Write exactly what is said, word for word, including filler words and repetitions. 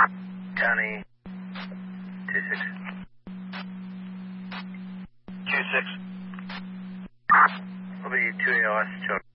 County two six. two six. Will be two A L S, Chuck.